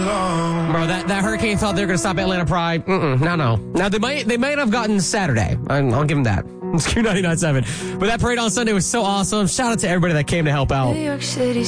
Bro, that hurricane thought they were going to stop Atlanta Pride. No. Now, they might have gotten Saturday. I'll give them that. It's Q99.7. But that parade on Sunday was so awesome. Shout out to everybody that came to help out. New York City.